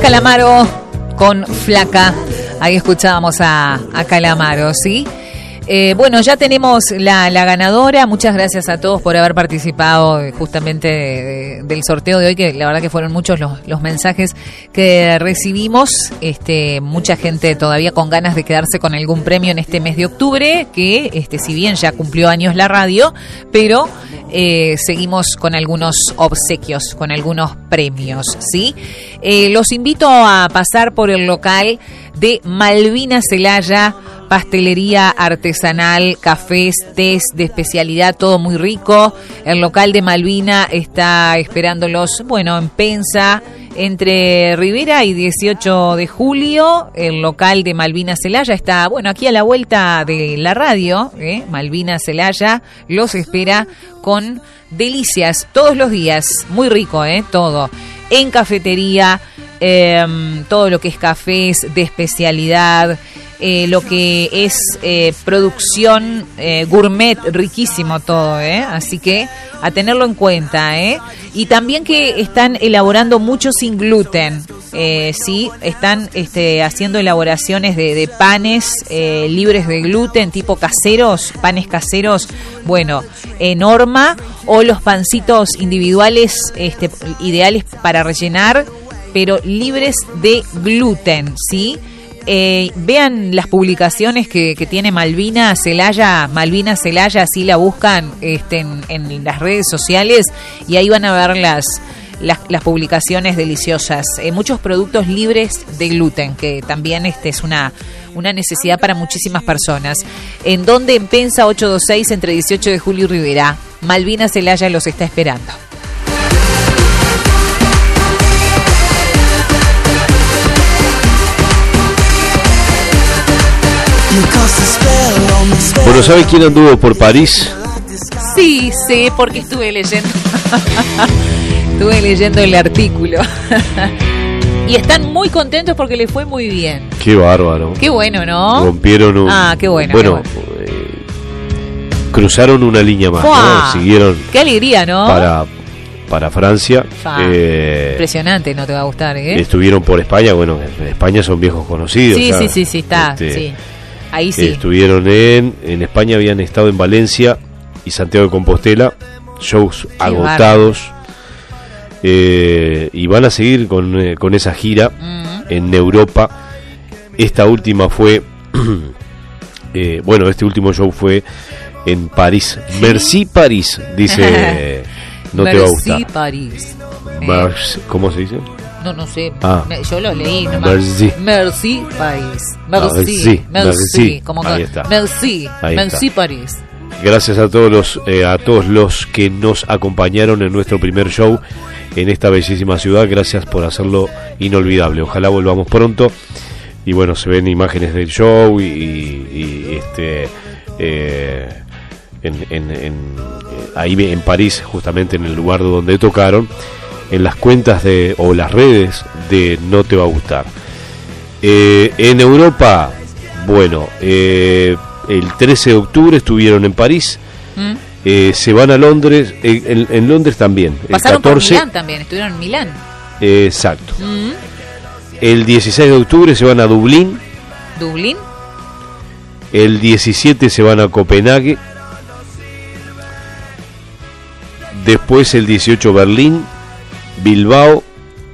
Calamaro con Flaca. Ahí escuchábamos a Calamaro, ¿sí? Bueno, ya tenemos la ganadora. Muchas gracias a todos por haber participado justamente del sorteo de hoy, que la verdad que fueron muchos los mensajes que recibimos. Mucha gente todavía con ganas de quedarse con algún premio en este mes de octubre, que si bien ya cumplió años la radio, pero seguimos con algunos obsequios, con algunos premios, ¿sí? Los invito a pasar por el local de Malvina Celaya, pastelería artesanal, cafés, tés de especialidad, todo muy rico. El local de Malvina está esperándolos, bueno, en Pensa, entre Rivera y 18 de julio. El local de Malvina Celaya está, bueno, aquí a la vuelta de la radio, Malvina Celaya los espera con delicias todos los días, muy rico, todo, en cafetería, todo lo que es cafés de especialidad, lo que es producción gourmet, riquísimo todo, así que a tenerlo en cuenta, y también que están elaborando mucho sin gluten, sí, están haciendo elaboraciones de panes libres de gluten, tipo caseros, panes caseros, bueno, en horma, o los pancitos individuales ideales para rellenar, pero libres de gluten, ¿sí? Vean las publicaciones que tiene Malvina Celaya, así la buscan en las redes sociales, y ahí van a ver las publicaciones deliciosas. Muchos productos libres de gluten, que también es una necesidad para muchísimas personas. ¿En dónde? En Pensa 826, entre 18 de julio y Rivera. Malvina Celaya los está esperando. Bueno, ¿sabe quién anduvo por París? Sí, sé, porque estuve leyendo. Estuve leyendo el artículo. Y están muy contentos porque les fue muy bien. Qué bárbaro. Qué bueno, ¿no? Rompieron un... qué bueno. Bueno, qué bueno. Cruzaron una línea más, ¿no? Siguieron... Qué alegría, ¿no? Para Francia. Impresionante, no te va a gustar, Estuvieron por España, bueno, en España son viejos conocidos. Sí, está, sí. Ahí sí. Estuvieron en España, habían estado en Valencia y Santiago de Compostela, shows agotados, y van a seguir con esa gira en Europa. Esta última fue, este último show fue en París. ¿Sí? Merci París, dice, no te va a gustar. Merci París. ¿Cómo se dice? No sé, yo lo leí nomás. Merci París. Merci. Como ahí está. Merci París. Gracias a todos los que nos acompañaron en nuestro primer show en esta bellísima ciudad. Gracias por hacerlo inolvidable. Ojalá volvamos pronto. Y bueno, se ven imágenes del show ahí en París, justamente en el lugar donde tocaron, en las cuentas o las redes de No Te Va a Gustar. En Europa, bueno, el 13 de octubre estuvieron en París, se van a Londres, en Londres también. Pasaron el 14, por Milán también, estuvieron en Milán. Exacto. El 16 de octubre se van a Dublín. ¿Dublín? El 17 se van a Copenhague. Después el 18 Berlín, Bilbao,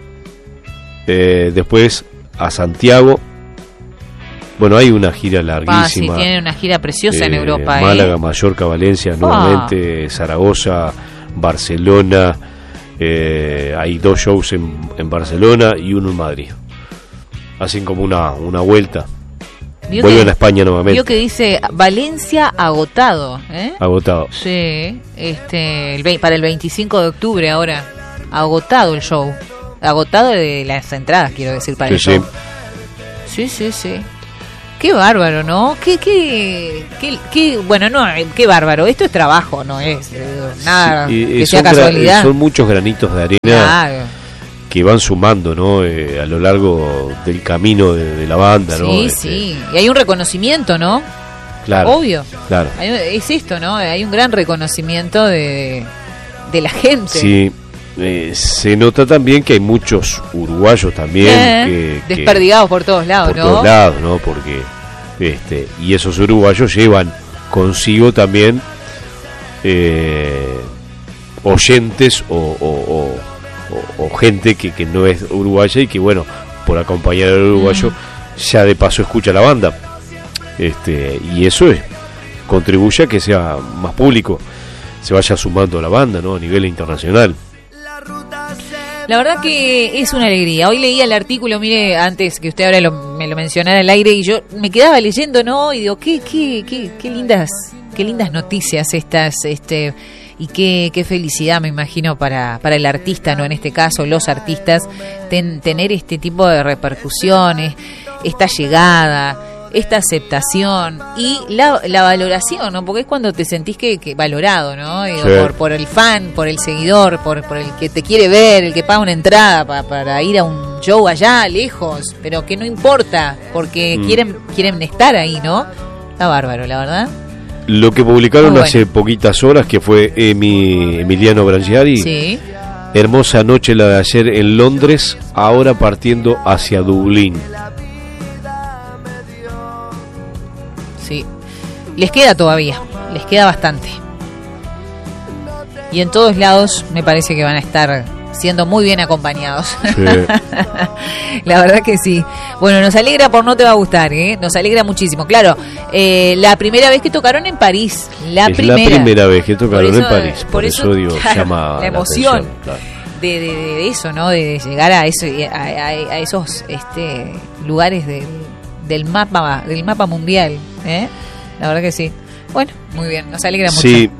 después a Santiago. Bueno, hay una gira larguísima. Sí, tienen una gira preciosa en Europa. Málaga, Mallorca, Valencia, nuevamente, Zaragoza, Barcelona. Hay 2 shows en Barcelona y uno en Madrid. Hacen como una vuelta. Vuelven a España nuevamente. Vio que dice Valencia agotado, Agotado. Sí, para el 25 de octubre ahora. Agotado el show. Agotado de las entradas, quiero decir, para el show. Sí. Qué bárbaro, ¿no? Qué bueno, no, qué bárbaro. Esto es trabajo, no es nada que sea casualidad. Son muchos granitos de arena que van sumando, ¿no? A lo largo del camino de la banda, ¿no? Sí. Y hay un reconocimiento, ¿no? Claro. Obvio. Claro. Es esto, ¿no? Hay un gran reconocimiento de la gente. Sí. se nota también que hay muchos uruguayos también desperdigados por todos lados, por todos lados, ¿no? Porque y esos uruguayos llevan consigo también oyentes o gente que no es uruguaya y que, bueno, por acompañar al uruguayo ya de paso escucha la banda, y eso contribuye a que sea más público, se vaya sumando a la banda, ¿no? A nivel internacional. La verdad que es una alegría. Hoy leía el artículo, mire, antes que usted ahora me lo mencionara al aire, y yo me quedaba leyendo, ¿no? Y digo, qué lindas noticias estas, y qué felicidad, me imagino, para el artista, ¿no? En este caso, los artistas, tener este tipo de repercusiones, esta llegada, esta aceptación y la valoración, ¿no? Porque es cuando te sentís que valorado, ¿no? Digo, sí. por el fan, por el seguidor, por el que te quiere ver, el que paga una entrada para ir a un show allá, lejos, pero que no importa, porque quieren estar ahí, ¿no? Está bárbaro, la verdad. Lo que publicaron hace poquitas horas, que fue Emiliano Brangiari. Sí. Hermosa noche la de ayer en Londres, ahora partiendo hacia Dublín. Sí, les queda todavía, les queda bastante. Y en todos lados me parece que van a estar siendo muy bien acompañados. Sí. La verdad que sí. Bueno, nos alegra por No Te Va a Gustar, nos alegra muchísimo. Claro, la primera vez que tocaron en París. La primera vez que tocaron en París. Por eso digo, claro, llama la emoción. Claro. De eso, ¿no? De llegar a eso, a esos lugares del mapa mundial, La verdad que sí. Bueno, muy bien, nos alegra mucho. Sí.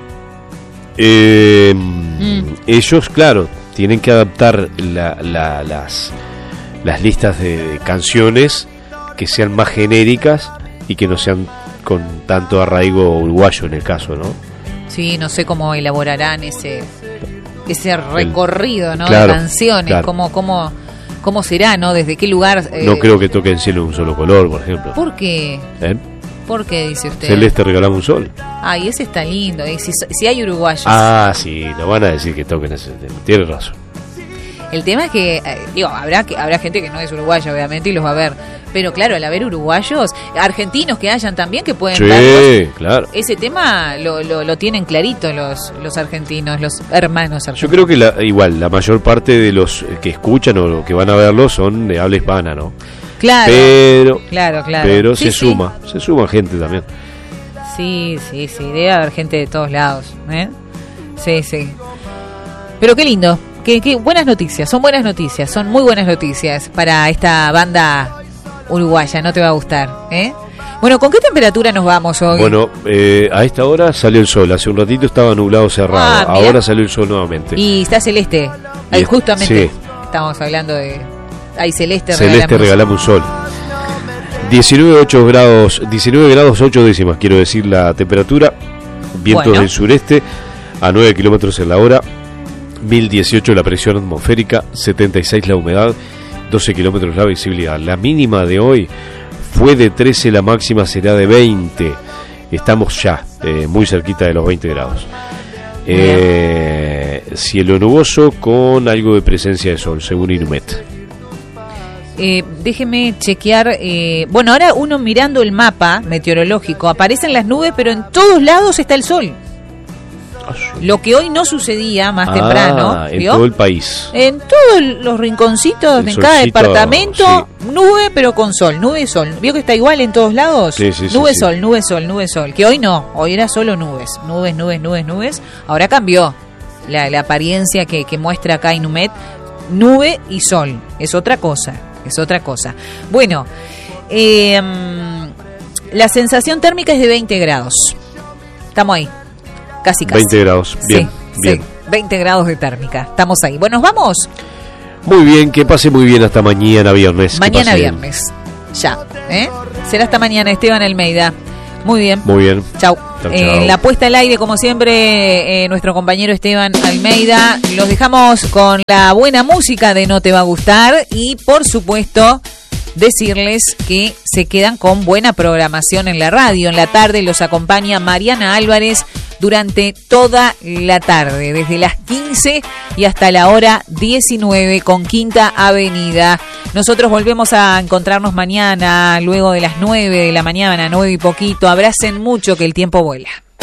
Ellos, claro, tienen que adaptar las listas de canciones que sean más genéricas y que no sean con tanto arraigo uruguayo en el caso, ¿no? Sí, no sé cómo elaborarán ese recorrido, ¿no? Claro, de canciones, claro. ¿Cómo será, no? ¿Desde qué lugar? No creo que toquen Cielo de un solo color, por ejemplo. ¿Por qué? ¿Por qué, dice usted? Celeste regalamos un sol. Ay, ese está lindo. Si hay uruguayos. Ah, sí, no van a decir que toquen ese tema. Tiene razón. El tema es que, habrá gente que no es uruguaya, obviamente, y los va a ver. Pero claro, al haber uruguayos, argentinos que hayan también, que pueden darlos, claro. Ese tema lo tienen clarito los argentinos, los hermanos argentinos. Yo creo que igual, la mayor parte de los que escuchan o que van a verlo son de habla hispana, ¿no? Claro, claro. Pero sí, se suma gente también. Sí, debe haber gente de todos lados, Sí. Pero qué lindo, qué buenas noticias, son muy buenas noticias para esta banda uruguaya, No Te Va a Gustar, Bueno, ¿con qué temperatura nos vamos hoy? Bueno, a esta hora salió el sol, hace un ratito estaba nublado cerrado, ahora salió el sol nuevamente. Y está celeste, justamente, sí. Estamos hablando de... Celeste regalamos un sol. 19 grados 8 décimas, quiero decir, la temperatura. Vientos del sureste a 9 kilómetros en la hora. 1018 la presión atmosférica, 76 la humedad, 12 kilómetros la visibilidad. La mínima de hoy fue de 13, la máxima será de 20. Estamos ya muy cerquita de los 20 grados. Cielo nuboso con algo de presencia de sol, según Inumet. Déjeme chequear. Bueno, ahora uno mirando el mapa meteorológico, aparecen las nubes, pero en todos lados está el sol. Lo que hoy no sucedía más temprano. En todo el país. En todos los rinconcitos, en cada departamento, sí. Nube, pero con sol, nube y sol. ¿Vio que está igual en todos lados? Sí, nube, sol, nube, sol, nube, sol. Que hoy no, hoy era solo nubes. Nubes. Ahora cambió la apariencia que muestra acá Inumet. Nube y sol. Es otra cosa. Bueno, la sensación térmica es de 20 grados. Estamos ahí. Casi. 20 grados, bien. Sí, 20 grados de térmica, estamos ahí. Bueno, ¿nos vamos? Muy bien, que pase muy bien hasta mañana viernes. Mañana viernes, ya, será hasta mañana, Esteban Almeida. Muy bien. Chau. La puesta al aire, como siempre, nuestro compañero Esteban Almeida. Los dejamos con la buena música de No Te Va a Gustar y, por supuesto, decirles que se quedan con buena programación en la radio. En la tarde los acompaña Mariana Álvarez durante toda la tarde, desde las 15 y hasta la hora 19 con Quinta Avenida. Nosotros volvemos a encontrarnos mañana, luego de las 9 de la mañana, 9 y poquito. Abracen mucho, que el tiempo vuela.